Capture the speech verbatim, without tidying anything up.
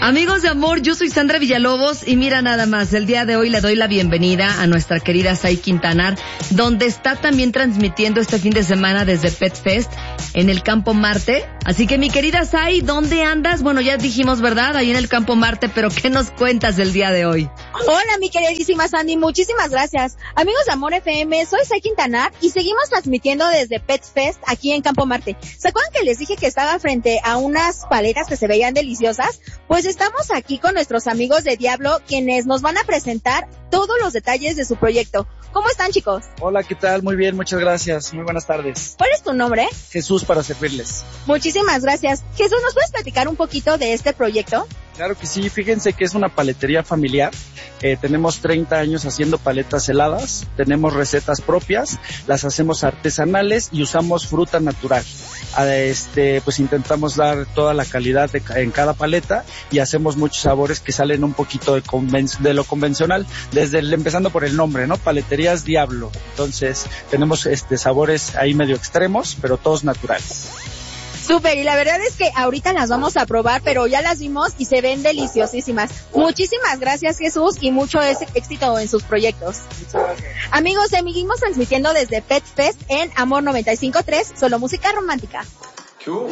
Amigos de amor, yo soy Sandra Villalobos y mira nada más, el día de hoy le doy la bienvenida a nuestra querida Sai Quintanar, donde está también transmitiendo este fin de semana desde Pet Fest en el Campo Marte. Así que mi querida Sai, ¿dónde andas? Bueno, ya dijimos, ¿verdad? Ahí en el Campo Marte, pero ¿qué nos cuentas el día de hoy? Hola, mi queridísima Sandy, muchísimas gracias. Amigos de Amor F M, soy Sai Quintanar y seguimos transmitiendo desde Pet Fest aquí en Campo Marte. ¿Se acuerdan que les dije que estaba frente a unas paletas que se veían deliciosas? Pues estamos aquí con nuestros amigos de Diablo, quienes nos van a presentar todos los detalles de su proyecto. ¿Cómo están, chicos? Hola, ¿qué tal? Muy bien, muchas gracias. Muy buenas tardes. ¿Cuál es tu nombre? Jesús, para servirles. Muchísimas gracias. Jesús, ¿nos puedes platicar un poquito de este proyecto? Claro que sí, fíjense que es una paletería familiar. Eh, tenemos treinta años haciendo paletas heladas, tenemos recetas propias, las hacemos artesanales y usamos fruta natural. Este, pues intentamos dar toda la calidad de, en cada paleta y hacemos muchos sabores que salen un poquito de, conven, de lo convencional, desde el, empezando por el nombre, ¿no? Paleterías Diablo. Entonces tenemos este sabores ahí medio extremos, pero todos naturales. Súper, y la verdad es que ahorita las vamos a probar, pero ya las vimos y se ven deliciosísimas. Muchísimas gracias, Jesús, y mucho éxito en sus proyectos. Amigos, seguimos transmitiendo desde Pet Fest en Amor noventa y cinco punto tres, solo música romántica.